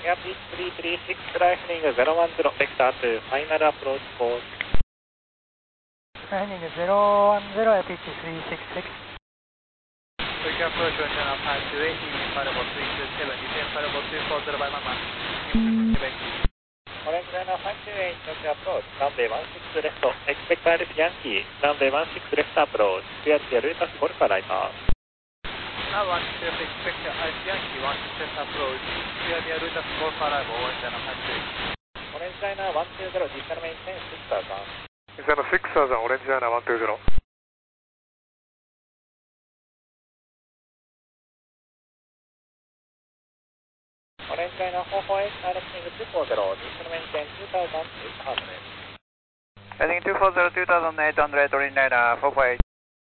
Air Peak 336 Flying 010 Vector to Final Approach Course. Flying 010 Air Peak 336. Quick approach on channel 528, Fireball 327, descend Fireball 240 by Mama. Orange Liner 528, Tokyo approach, runway 16 left, expect Iris Yankee, runway 16 left approach, clear to Lutas Golf arrival. Now 16 left, expect Iris Yankee, 16 left approach, clear to Lutas Golf arrival, Orange Liner 528. Orange Liner 120, descend maintain 6000. Descend 6000, Orange Liner 120. Orange Liner 448, directing 240, descend maintain 2800. Heading 240, 2800, Orange Liner 448.